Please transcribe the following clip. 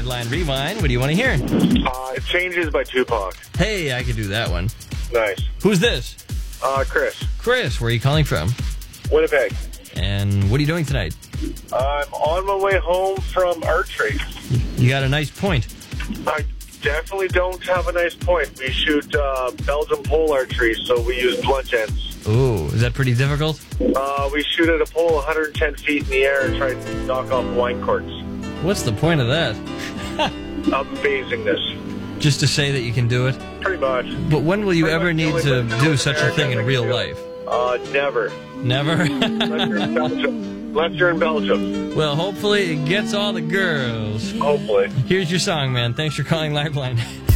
Liveline Rewind. What do you want to hear? It Changes by Tupac. Hey, I could do that one. Nice. Who's this? Chris. Chris, where are you calling from? Winnipeg. And what are you doing tonight? I'm on my way home from archery. You got a nice point. I definitely don't have a nice point. We shoot Belgian pole archery, so we use blunt ends. Ooh, is that pretty difficult? We shoot at a pole 110 feet in the air and try to knock off wine corks. What's the point of that? Amazingness. Just to say that you can do it? Pretty much. But when will you ever need to do such a thing in real life? Never. Never? Unless you're in Belgium. Well, hopefully it gets all the girls. Hopefully. Here's your song, man. Thanks for calling Lifeline.